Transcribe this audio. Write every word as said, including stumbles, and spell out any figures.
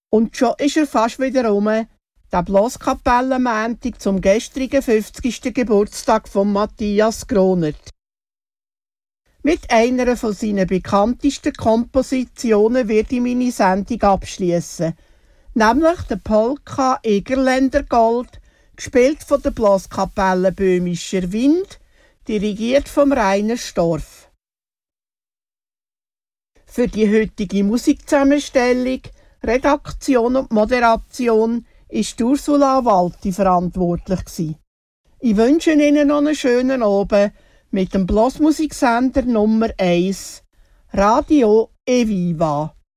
Und schon ist er fast wieder rum, der Blaskapellenmontag zum gestrigen fünfzigsten Geburtstag von Matthias Gronert. Mit einer von seinen bekanntesten Kompositionen werde ich meine Sendung abschließen, nämlich der Polka Egerländer Gold, gespielt von der Blaskapelle Böhmischer Wind, dirigiert vom Rainer Storff. Für die heutige Musikzusammenstellung, Redaktion und Moderation ist Ursula Walti verantwortlich. Ich wünsche Ihnen noch einen schönen Abend mit dem Blasmusiksender Nummer eins, Radio Eviva.